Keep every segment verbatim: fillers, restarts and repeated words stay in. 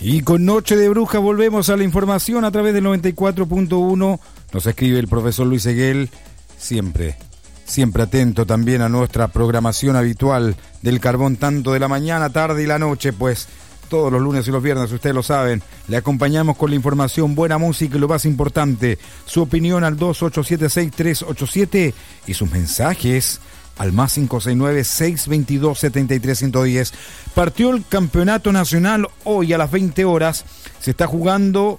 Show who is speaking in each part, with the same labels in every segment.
Speaker 1: Y con Noche de Bruja volvemos a la información a través del noventa y cuatro punto uno. Nos escribe el profesor Luis Seguel, siempre, siempre atento también a nuestra programación habitual del Carbón, tanto de la mañana, tarde y la noche, pues todos los lunes y los viernes, ustedes lo saben, le acompañamos con la información, buena música y lo más importante, su opinión al dos ocho siete seis tres ocho siete y sus mensajes al más cinco seis nueve seis dos dos siete tres uno cero. Partió el campeonato nacional hoy a las veinte horas, se está jugando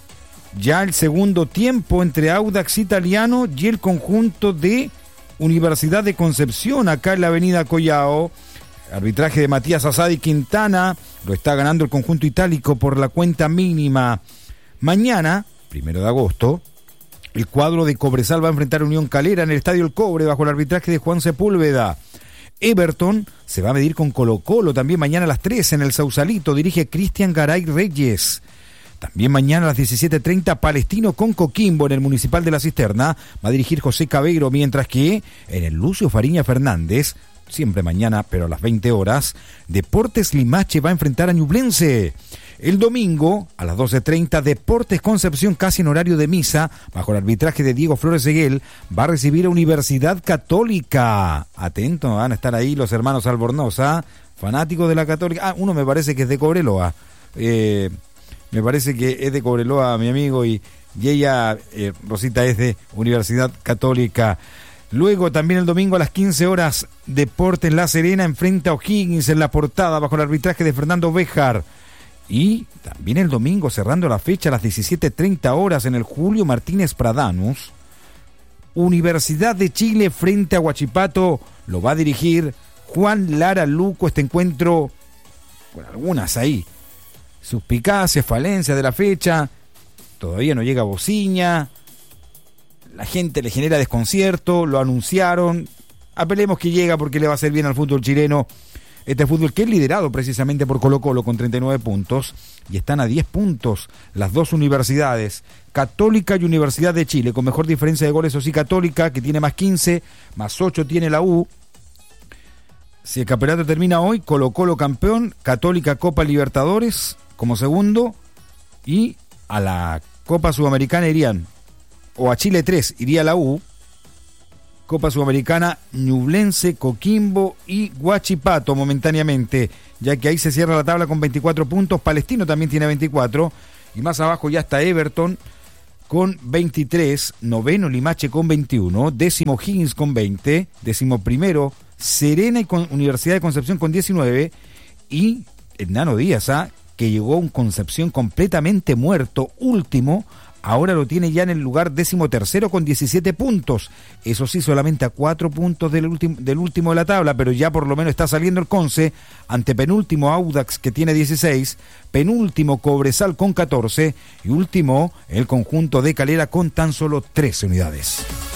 Speaker 1: ya el segundo tiempo entre Audax Italiano y el conjunto de Universidad de Concepción, acá en la avenida Collao. Arbitraje de Matías Asadi Quintana, lo está ganando el conjunto itálico por la cuenta mínima. Mañana, primero de agosto, el cuadro de Cobresal va a enfrentar a Unión Calera en el Estadio El Cobre bajo el arbitraje de Juan Sepúlveda. Everton se va a medir con Colo Colo también mañana a las tres en el Sausalito, dirige Cristian Garay Reyes. También mañana a las diecisiete treinta, Palestino con Coquimbo en el Municipal de la Cisterna, va a dirigir José Cabero, mientras que en el Lucio Fariña Fernández, siempre mañana, pero a las veinte horas, Deportes Limache va a enfrentar a Ñublense. El domingo, a las doce treinta, Deportes Concepción, casi en horario de misa, bajo el arbitraje de Diego Flores Seguel, va a recibir a Universidad Católica. Atento, van a estar ahí los hermanos Albornoz, fanáticos de la Católica. Ah, uno me parece que es de Cobreloa. Eh, me parece que es de Cobreloa, mi amigo, y, y ella, eh, Rosita, es de Universidad Católica. Luego también el domingo a las quince horas, Deportes La Serena enfrenta a O'Higgins en La Portada bajo el arbitraje de Fernando Béjar. Y también el domingo, cerrando la fecha a las diecisiete treinta horas en el Julio Martínez Pradanus, Universidad de Chile frente a Huachipato, lo va a dirigir Juan Lara Luco. Este encuentro, con algunas ahí suspicacias, falencias de la fecha, todavía no llega Bociña, la gente le genera desconcierto, lo anunciaron, apelemos que llega porque le va a hacer bien al fútbol chileno, este fútbol que es liderado precisamente por Colo Colo con treinta y nueve puntos, y están a diez puntos las dos universidades, Católica y Universidad de Chile, con mejor diferencia de goles, o sí Católica, que tiene más quince, más ocho tiene la U. Si el campeonato termina hoy, Colo Colo campeón, Católica Copa Libertadores como segundo, y a la Copa Sudamericana irían, o a Chile tres iría la U, Copa Sudamericana, Ñublense, Coquimbo y Huachipato momentáneamente, ya que ahí se cierra la tabla con veinticuatro puntos, Palestino también tiene veinticuatro, y más abajo ya está Everton con veintitrés, noveno Limache con veintiuno, décimo Higgins con veinte, décimo primero Serena y con Universidad de Concepción con diecinueve, y Hernano Díaz, ¿ah? que llegó a un Concepción completamente muerto, último, ahora lo tiene ya en el lugar décimo tercero con diecisiete puntos, eso sí, solamente a cuatro puntos del último, del último de la tabla, pero ya por lo menos está saliendo el Conce, ante penúltimo Audax que tiene dieciséis, penúltimo Cobresal con catorce, y último el conjunto de Calera con tan solo trece unidades.